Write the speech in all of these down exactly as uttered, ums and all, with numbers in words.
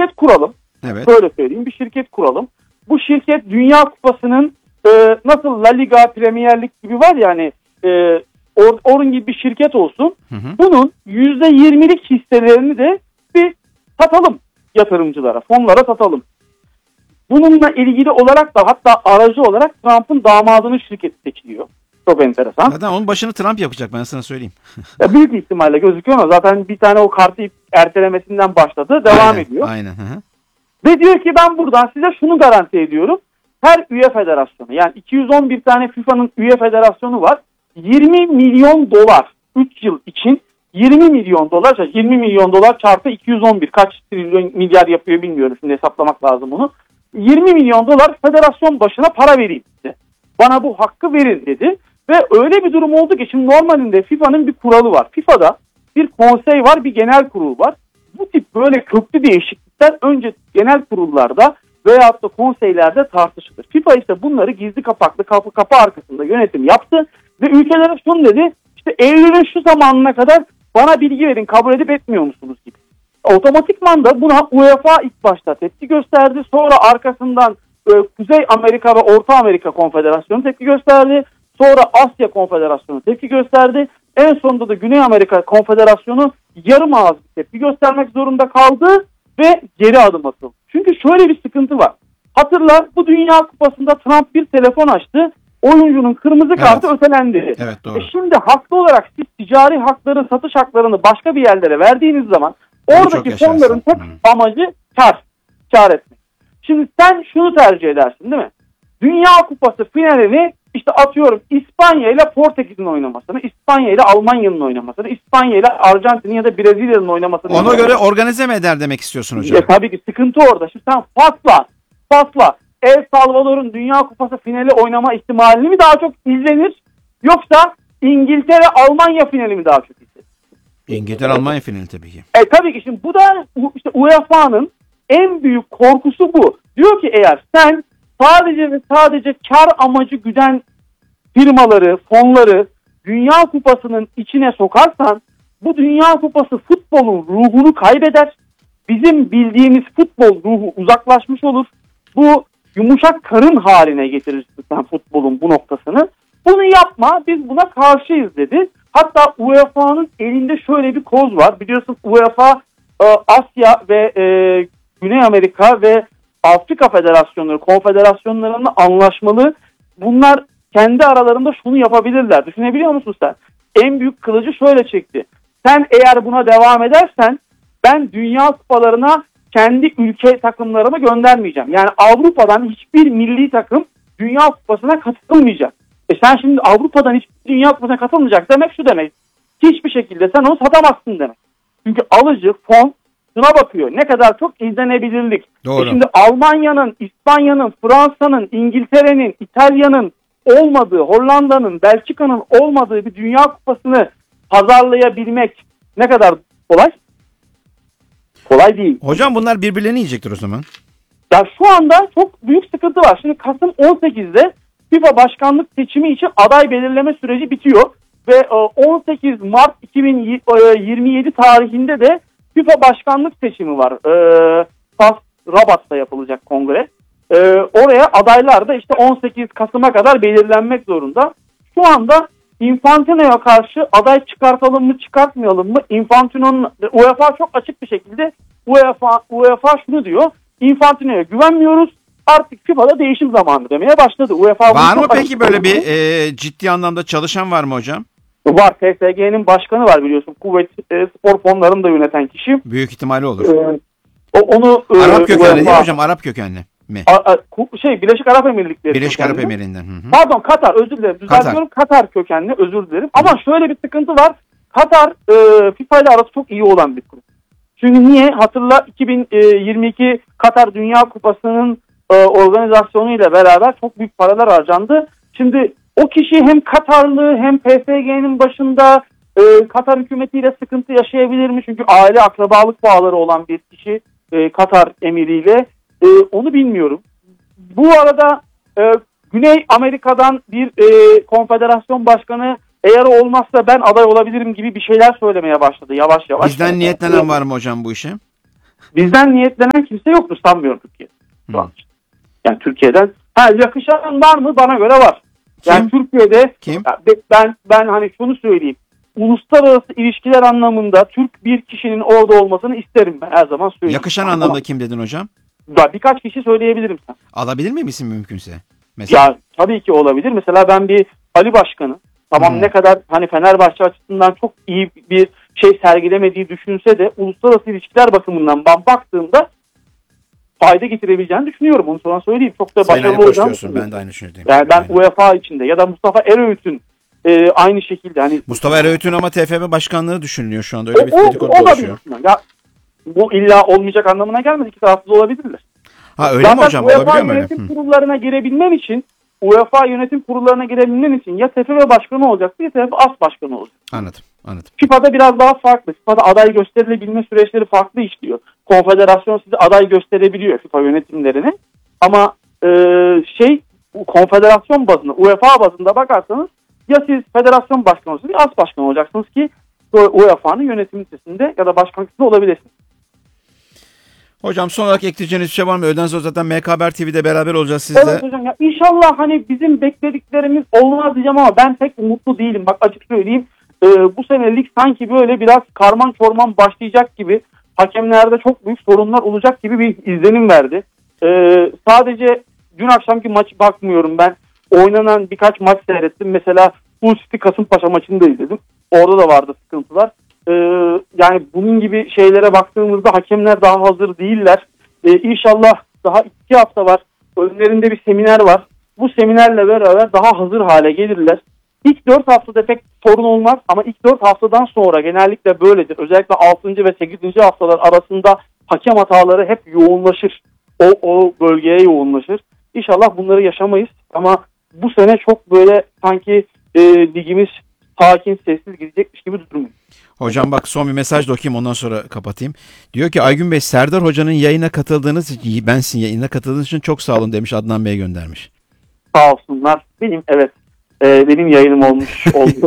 şirket kuralım. Evet. Böyle söyleyeyim, bir şirket kuralım. Bu şirket Dünya Kupası'nın e, nasıl La Liga, Premier Lig gibi var ya hani e, or, onun gibi bir şirket olsun. Hı hı. Bunun yüzde yirmilik hisselerini de bir satalım yatırımcılara, fonlara satalım. Bununla ilgili olarak da hatta aracı olarak Trump'ın damadının şirketi seçiliyor. Çok enteresan. Zaten onun başını Trump yapacak, ben sana söyleyeyim. Ya büyük ihtimalle gözüküyor ama zaten bir tane o kartı ertelemesinden başladı. Devam aynen, ediyor. Aynen. Hı hı. Ve diyor ki ben buradan size şunu garanti ediyorum. Her üye federasyonu, yani iki yüz on bir tane FIFA'nın üye federasyonu var. yirmi milyon dolar üç yıl için yirmi milyon dolar, yirmi milyon dolar çarpı iki yüz on bir kaç trilyon milyar yapıyor bilmiyorum. Şimdi hesaplamak lazım bunu. yirmi milyon dolar federasyon başına para vereyim size. Bana bu hakkı verin dedi. Ve öyle bir durum oldu ki şimdi normalinde FIFA'nın bir kuralı var. FIFA'da bir konsey var, bir genel kurul var. Bu tip böyle köklü değişiklikler önce genel kurullarda veyahut da konseylerde tartışılır. FIFA ise bunları gizli kapaklı kapı kapı arkasında yönetim yaptı ve ülkelere şunu dedi: işte Eylül'ün şu zamanına kadar bana bilgi verin, kabul edip etmiyor musunuz gibi. Otomatikman da buna UEFA ilk başta tepki gösterdi. Sonra arkasından e, Kuzey Amerika ve Orta Amerika Konfederasyonu tepki gösterdi. Sonra Asya Konfederasyonu tepki gösterdi. En sonunda da Güney Amerika Konfederasyonu yarım ağız bir tepki göstermek zorunda kaldı ve geri adım atıldı. Çünkü şöyle bir sıkıntı var. Hatırla, bu Dünya Kupası'nda Trump bir telefon açtı. Oyuncunun kırmızı kartı evet. ötelendi. Evet, doğru. E şimdi haklı olarak siz ticari hakları, satış haklarını başka bir yerlere verdiğiniz zaman oradaki fonların tek hmm. amacı kar, kar etmek. Şimdi sen şunu tercih edersin değil mi? Dünya Kupası finalini işte atıyorum İspanya ile Portekiz'in oynamasını, İspanya ile Almanya'nın oynamasını, İspanya ile Arjantin'in ya da Brezilya'nın oynamasını. Ona göre organize mi eder demek istiyorsun hocam? E, tabii ki sıkıntı orada. Şimdi sen pasla, pasla El Salvador'un Dünya Kupası finali oynama ihtimalini mi daha çok izlenir? Yoksa İngiltere Almanya finali mi daha çok izlenir? İngiltere Almanya finali tabii ki. E tabii ki şimdi bu da işte U E F A'nın en büyük korkusu bu. Diyor ki eğer sen sadece ve sadece kar amacı güden firmaları, fonları Dünya Kupası'nın içine sokarsan bu Dünya Kupası futbolun ruhunu kaybeder. Bizim bildiğimiz futbol ruhu uzaklaşmış olur. Bu yumuşak karın haline getirirsin sen futbolun bu noktasını. Bunu yapma, biz buna karşıyız dedi. Hatta U E F A'nın elinde şöyle bir koz var. Biliyorsun U E F A e, Asya ve e, Güney Amerika ve Afrika federasyonları, konfederasyonlarının anlaşmalı. Bunlar kendi aralarında şunu yapabilirler. Düşünebiliyor musun sen? En büyük kılıcı şöyle çekti. Sen eğer buna devam edersen ben Dünya Kupalarına kendi ülke takımlarımı göndermeyeceğim. Yani Avrupa'dan hiçbir milli takım Dünya Kupası'na katılmayacak. E sen şimdi Avrupa'dan hiçbir Dünya Kupası'na katılmayacak demek şu demek. Hiçbir şekilde sen onu satamazsın demek. Çünkü alıcı fon şuna bakıyor. Ne kadar çok izlenebilirlik. Doğru. E şimdi Almanya'nın, İspanya'nın, Fransa'nın, İngiltere'nin, İtalya'nın olmadığı, Hollanda'nın, Belçika'nın olmadığı bir Dünya Kupası'nı pazarlayabilmek ne kadar kolay? Kolay değil. Hocam bunlar birbirlerini yiyecektir o zaman. Ya şu anda çok büyük sıkıntı var. Şimdi Kasım on sekizde FIFA başkanlık seçimi için aday belirleme süreci bitiyor. Ve on sekiz Mart iki bin yirmi yedi tarihinde de FIFA başkanlık seçimi var. Fas Rabat'ta yapılacak kongre. Oraya adaylar da işte on sekiz Kasım'a kadar belirlenmek zorunda. Şu anda Infantino'ya karşı aday çıkartalım mı çıkartmayalım mı? Infantino'nun UEFA çok açık bir şekilde UEFA UEFA şunu diyor. Infantino'ya güvenmiyoruz. Artık FIFA'da değişim zamanı demeye başladı. UEFA var mı peki böyle bir e, ciddi anlamda çalışan var mı hocam? Var. P S G'nin başkanı var biliyorsun. Kuvvet e, spor fonlarını da yöneten kişi. Büyük ihtimalle olur. Ee, o, onu Arap e, kökenli UEFA, değil mi hocam? Arap kökenli mi? A, a, şey Birleşik Arap Emirlikleri. Birleşik Arap Emirlikleri'nden. Hı hı. Pardon Katar, özür dilerim. Düzeltiyorum. Katar. Katar kökenli, özür dilerim. Ama hı. şöyle bir sıkıntı var. Katar e, FIFA ile arası çok iyi olan bir kurum. Çünkü niye? Hatırla iki bin yirmi iki Katar Dünya Kupası'nın e, organizasyonu ile beraber çok büyük paralar harcandı. Şimdi o kişi hem Katarlı hem P S G'nin başında e, Katar hükümetiyle sıkıntı yaşayabilir mi? Çünkü aile akrabalık bağları olan bir kişi e, Katar emiriyle. E, onu bilmiyorum. Bu arada e, Güney Amerika'dan bir e, konfederasyon başkanı eğer olmazsa ben aday olabilirim gibi bir şeyler söylemeye başladı yavaş yavaş. Bizden niyetlenen var mı hocam bu işe? bizden niyetlenen kimse yoktur sanmıyorum Türkiye'de şu an için. Yani Türkiye'den ha, yakışan var mı? Bana göre var. Yani Kim? Türkiye'de Kim? ben ben hani şunu söyleyeyim. Uluslararası ilişkiler anlamında Türk bir kişinin orada olmasını isterim ben her zaman söyleyeyim. Yakışan anlamda kim dedin hocam? Da birkaç kişi söyleyebilirim sana. Alabilir miyim isim mümkünse? Mesela. Ya tabii ki olabilir. Mesela ben bir Ali Başkanı tamam hmm. ne kadar hani Fenerbahçe açısından çok iyi bir şey sergilemediği düşünse de uluslararası ilişkiler bakımından ben baktığımda fayda getirebileceğini düşünüyorum. Onu sonra söyleyeyim. Çok da başarılı olacağını düşünüyorum. Ben de aynı düşünüyorum. Yani ben Aynen. UEFA içinde ya da Mustafa Eröğüt'ün e, aynı şekilde hani Mustafa Eröğüt'ün ama T F F başkanlığı düşünülüyor şu anda. Öyle bir o, dedikodu o, dolaşıyor. Ya bu illa olmayacak anlamına gelmez. İki taraflı da olabilirler. Ha öyle Zaten mi hocam? UEFA Olabiliyor mu öyle? yönetim kurullarına girebilmen için UEFA yönetim kurullarına girebilmen için ya T F F başkanı olacaksın ya T F F as başkanı olacaksın. Anladım. Anladım. FIFA'da biraz daha farklı. FIFA'da aday gösterilebilme süreçleri farklı işliyor. Konfederasyon size aday gösterebiliyor FIFA yönetimlerini. Ama e, şey konfederasyon bazında, UEFA bazında bakarsanız ya siz federasyon başkanı olursunuz ya as başkanı olacaksınız ki U E F A'nın yönetim listesinde ya da başkanlıkta olabilirsiniz. Hocam son olarak ekleyeceğiniz bir şey var mı? Öğleden sonra zaten M K Haber T V'de beraber olacağız sizle. Evet hocam ya inşallah hani bizim beklediklerimiz olmaz diyeceğim ama ben pek umutlu değilim. Bak açık söyleyeyim. Ee, bu senelik sanki böyle biraz karman çorman başlayacak gibi, hakemlerde çok büyük sorunlar olacak gibi bir izlenim verdi. Ee, sadece dün akşamki maçı bakmıyorum ben. Oynanan birkaç maç seyrettim. Mesela Hull City Kasımpaşa maçını da izledim. Orada da vardı sıkıntılar. Ee, yani bunun gibi şeylere baktığımızda hakemler daha hazır değiller. Ee, İnşallah daha iki hafta var. Önlerinde bir seminer var. Bu seminerle beraber daha hazır hale gelirler. İlk dört haftada pek sorun olmaz ama ilk dört haftadan sonra genellikle böyledir. Özellikle altıncı ve sekizinci haftalar arasında hakem hataları hep yoğunlaşır. O, o bölgeye yoğunlaşır. İnşallah bunları yaşamayız ama bu sene çok böyle sanki e, ligimiz sakin, sessiz gidecekmiş gibi durmuyor. Hocam bak son bir mesaj da okuyayım ondan sonra kapatayım. Diyor ki Aygün Bey, Serdar Hoca'nın yayına katıldığınız için, ben sizin yayına katıldığınız için çok sağ olun demiş, Adnan Bey göndermiş. Sağ olsunlar. Benim evet e, benim yayınım olmuş oldu.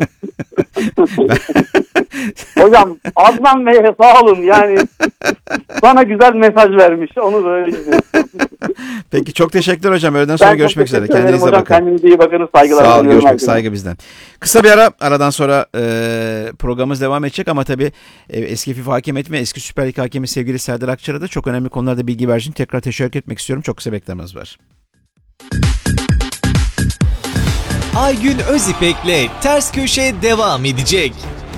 Hocam Adnan Bey'e sağ olun yani bana güzel mesaj vermiş, onu söyleyeyim. Peki çok teşekkürler hocam. Öğleden sonra ben görüşmek üzere. Kendinize hocam, bakın. Kendinize iyi bakınız. Saygılar. Sağ olun. Görüşmek. Saygı bizden. Kısa bir ara. Aradan sonra e, programımız devam edecek ama tabii e, eski FIFA hakem etme, eski Süper Lig hakemi sevgili Serdar Akçar'a da çok önemli konularda bilgi verdiğin için tekrar teşekkür etmek istiyorum. Çok kısa beklememiz var. Aygün Özipek'le Ters Köşe devam edecek.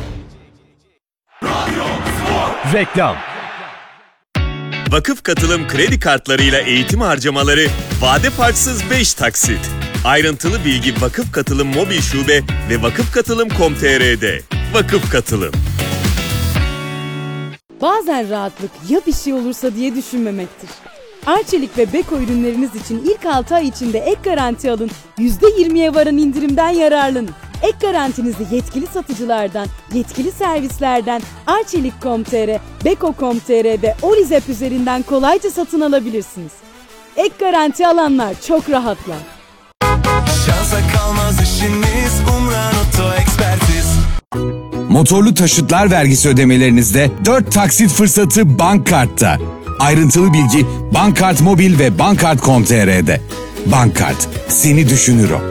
Reklam. Vakıf Katılım kredi kartlarıyla eğitim harcamaları vade farksız beş taksit. Ayrıntılı bilgi Vakıf Katılım mobil şube ve vakıf katılım nokta com nokta tr'de. Vakıf Katılım. Bazen rahatlık ya bir şey olursa diye düşünmemektir. Arçelik ve Beko ürünleriniz için ilk altı ay içinde ek garanti alın, yüzde yirmiye varan indirimden yararlanın. Ek garantinizi yetkili satıcılardan, yetkili servislerden arçelik nokta com nokta tr, beko nokta com nokta tr ve Olizep üzerinden kolayca satın alabilirsiniz. Ek garanti alanlar çok rahatlar. Şansa kalmaz işiniz, Umran Oto Ekspertiz. Motorlu taşıtlar vergisi ödemelerinizde dört taksit fırsatı Bankkart'ta. Ayrıntılı bilgi Bankkart Mobil ve bankkart nokta com nokta tr'de. Bankkart, seni düşünür o.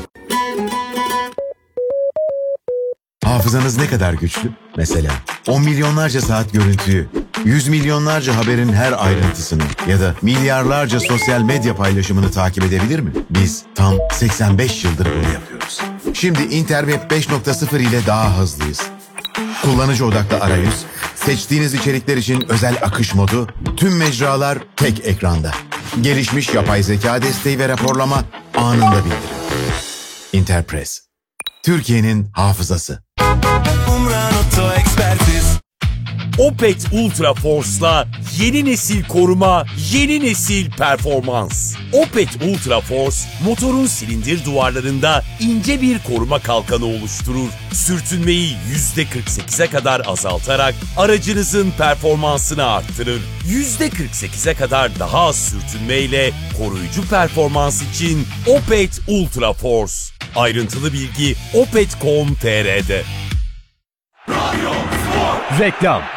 Hafızanız ne kadar güçlü? Mesela on milyonlarca saat görüntüyü, yüz milyonlarca haberin her ayrıntısını ya da milyarlarca sosyal medya paylaşımını takip edebilir mi? Biz tam seksen beş yıldır bunu yapıyoruz. Şimdi Interweb beş nokta sıfır ile daha hızlıyız. Kullanıcı odaklı arayüz, seçtiğiniz içerikler için özel akış modu, tüm mecralar tek ekranda. Gelişmiş yapay zeka desteği ve raporlama anında bildirim. Interpress, Türkiye'nin hafızası. Umran Oto Ekspertiz. Opet Ultra Force'la yeni nesil koruma, yeni nesil performans. Opet Ultra Force, motorun silindir duvarlarında ince bir koruma kalkanı oluşturur. Sürtünmeyi yüzde kırk sekize kadar azaltarak aracınızın performansını arttırır. yüzde kırk sekize kadar daha az sürtünmeyle koruyucu performans için Opet Ultra Force. Ayrıntılı bilgi opet nokta com nokta tr'de. Reklam.